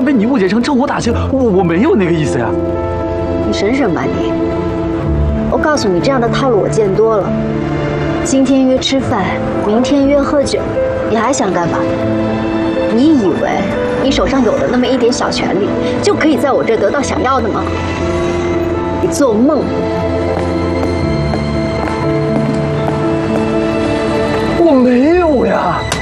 然被你误解成趁火打劫，我没有那个意思呀。 你省省吧你！我告诉你，这样的套路我见多了。今天约吃饭，明天约喝酒，你还想干嘛？你以为你手上有了那么一点小权利，就可以在我这得到想要的吗？你做梦！ 我没有呀。